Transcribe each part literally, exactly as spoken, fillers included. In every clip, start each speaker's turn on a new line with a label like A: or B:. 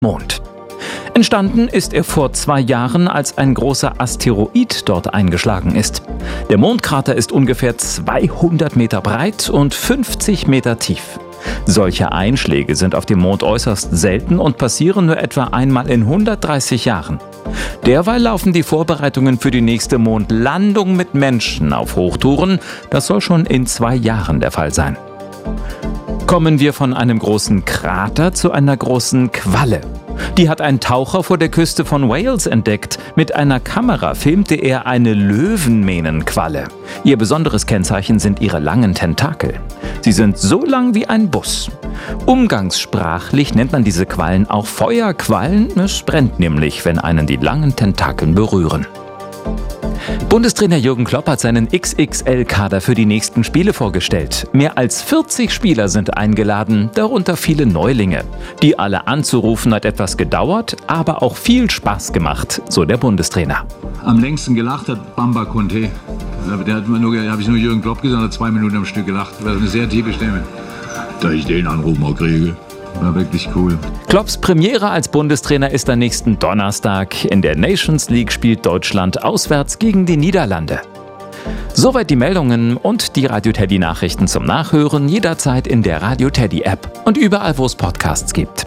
A: Mond. Entstanden ist er vor zwei Jahren, als ein großer Asteroid dort eingeschlagen ist. Der Mondkrater ist ungefähr zweihundert Meter breit und fünfzig Meter tief. Solche Einschläge sind auf dem Mond äußerst selten und passieren nur etwa einmal in hundertdreißig Jahren. Derweil laufen die Vorbereitungen für die nächste Mondlandung mit Menschen auf Hochtouren. Das soll schon in zwei Jahren der Fall sein. Kommen wir von einem großen Krater zu einer großen Qualle. Die hat ein Taucher vor der Küste von Wales entdeckt. Mit einer Kamera filmte er eine Löwenmähnenqualle. Ihr besonderes Kennzeichen sind ihre langen Tentakel. Sie sind so lang wie ein Bus. Umgangssprachlich nennt man diese Quallen auch Feuerquallen. Es brennt nämlich, wenn einen die langen Tentakeln berühren. Bundestrainer Jürgen Klopp hat seinen X X L-Kader für die nächsten Spiele vorgestellt. Mehr als vierzig Spieler sind eingeladen, darunter viele Neulinge. Die alle anzurufen hat etwas gedauert, aber auch viel Spaß gemacht, so der Bundestrainer.
B: Am längsten gelacht hat Bamba Conte. Da hat man nur, habe ich nur Jürgen Klopp gesagt, hat zwei Minuten am Stück gelacht. Das war eine sehr tiefe Stimme. Da ich den Anruf mal kriege. War wirklich cool.
A: Klopps Premiere als Bundestrainer ist am nächsten Donnerstag. In der Nations League spielt Deutschland auswärts gegen die Niederlande. Soweit die Meldungen und die Radio Teddy Nachrichten zum Nachhören jederzeit in der Radio Teddy App und überall, wo es Podcasts gibt.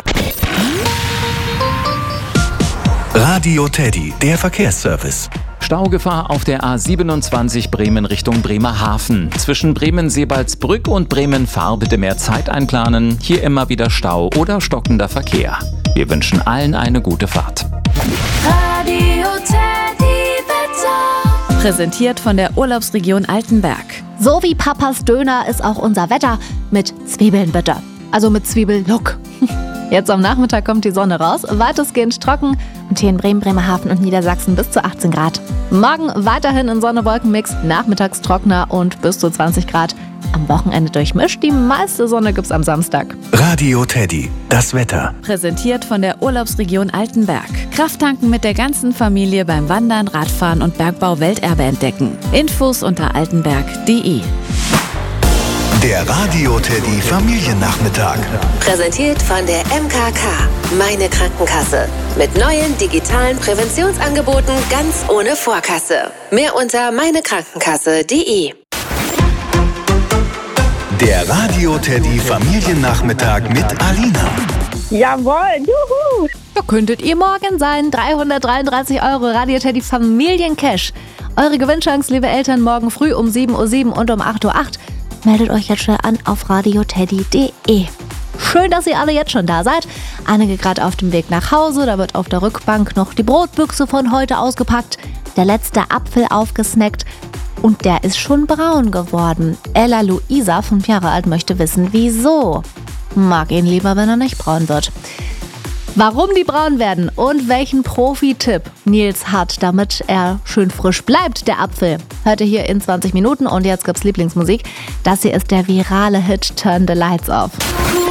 C: Radio Teddy, der Verkehrsservice.
A: Staugefahr auf der A siebenundzwanzig Bremen Richtung Bremerhaven. Zwischen Bremen-Sebaldsbrück und Bremen-Fahr bitte mehr Zeit einplanen. Hier immer wieder Stau oder stockender Verkehr. Wir wünschen allen eine gute Fahrt.
D: Radio Teddy Wetter. Präsentiert von der Urlaubsregion Altenberg.
E: So wie Papas Döner ist auch unser Wetter mit Zwiebeln bitte. Also mit Zwiebellook. Jetzt am Nachmittag kommt die Sonne raus, weitestgehend trocken und hier in Bremen, Bremerhaven und Niedersachsen bis zu achtzehn Grad. Morgen weiterhin in Sonne-Wolken-Mix, nachmittags trockener und bis zu zwanzig Grad. Am Wochenende durchmischt, die meiste Sonne gibt's am Samstag.
C: Radio Teddy, das Wetter.
D: Präsentiert von der Urlaubsregion Altenberg. Krafttanken mit der ganzen Familie beim Wandern, Radfahren und Bergbau Welterbe entdecken. Infos unter altenberg punkt de.
C: Der Radio Teddy Familiennachmittag.
F: Präsentiert von der M K K, meine Krankenkasse. Mit neuen digitalen Präventionsangeboten ganz ohne Vorkasse. Mehr unter meinekrankenkasse punkt de.
C: Der Radio Teddy Familiennachmittag mit Alina.
G: Jawohl, juhu!
E: Da könntet ihr morgen sein. dreihundertdreiunddreißig Euro Radio Teddy Familiencash. Eure Gewinnchance, liebe Eltern, morgen früh um sieben Uhr sieben und um acht Uhr acht. Meldet euch jetzt schnell an auf radio teddy punkt de. Schön, dass ihr alle jetzt schon da seid. Einige gerade auf dem Weg nach Hause. Da wird auf der Rückbank noch die Brotbüchse von heute ausgepackt. Der letzte Apfel aufgesnackt. Und der ist schon braun geworden. Ella Luisa, fünf Jahre alt, möchte wissen, wieso. Mag ihn lieber, wenn er nicht braun wird. Warum die braun werden und welchen Profi-Tipp Nils hat, damit er schön frisch bleibt, der Apfel, hört ihr hier in zwanzig Minuten. Und jetzt gibt's Lieblingsmusik. Das hier ist der virale Hit Turn the Lights Off.